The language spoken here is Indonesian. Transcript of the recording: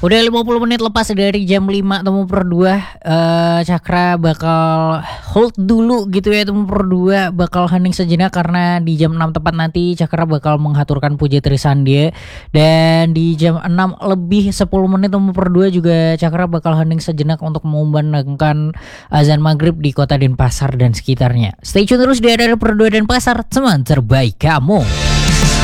Udah 50 menit lepas dari jam 5 temu per 2, Cakra bakal hold dulu gitu ya, temu per 2 bakal hening sejenak karena di jam 6 tepat nanti Cakra bakal menghaturkan puja Trisandya. Dan di jam 6 lebih 10 menit temu per 2 juga Cakra bakal hening sejenak untuk memandangkan azan maghrib di kota Denpasar dan sekitarnya. Stay tune terus di Area Per 2 Denpasar, teman terbaik kamu.